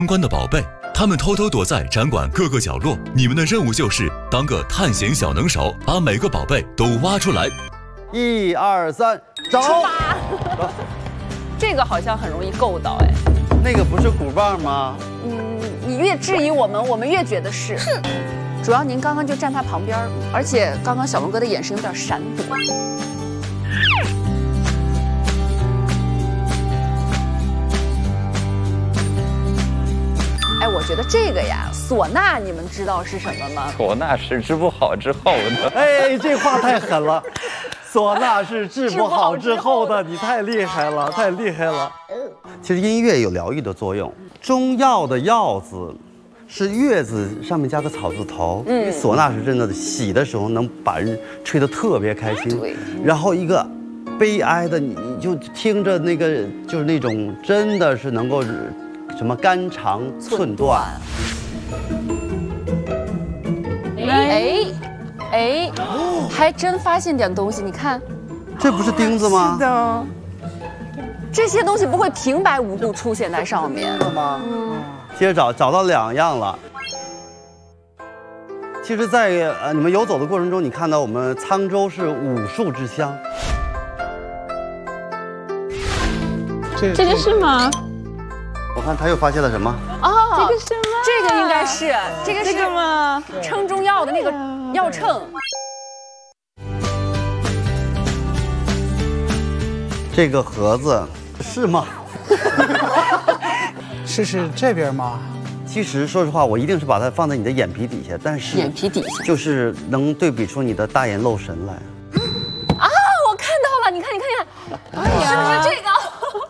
相关的宝贝，他们偷偷躲在展馆各个角落。你们的任务就是当个探险小能手，把每个宝贝都挖出来。 1、2、3，找！ 这个好像很容易够到哎。 那个不是鼓棒吗？ 你越质疑我们，我们越觉得是。主要您刚刚就站他旁边，而且刚刚小龙哥的眼神有点闪躲。哎，我觉得这个呀，唢呐，你们知道是什么吗？ 唢呐是治不好之后的。 哎，这话太狠了。唢呐是治不好之后的，你太厉害了，太厉害了。其实音乐有疗愈的作用，中药的药字是月字上面加个草字头。唢呐是真的，喜的时候能把人吹得特别开心。 对。 然后一个悲哀的，你就听着那个，就是那种真的是能够什么肝肠寸断。哎，还真发现点东西，你看，这不是钉子吗？ 是的，这些东西不会平白无故出现在上面吗？接着找到2样了。其实，在你们游走的过程中，你看到我们沧州是武术之乡。 这个是吗？ 我看他又发现了什么？ 哦， 这个是吗？ 这个应该是这个吗？ 称中药的那个药秤。 这个盒子是吗？ 是这边吗？ 其实说实话，我一定是把它放在你的眼皮底下，但是眼皮底下就是能对比出你的大眼露神来。 啊！我看到了，你看，哎呀，是不是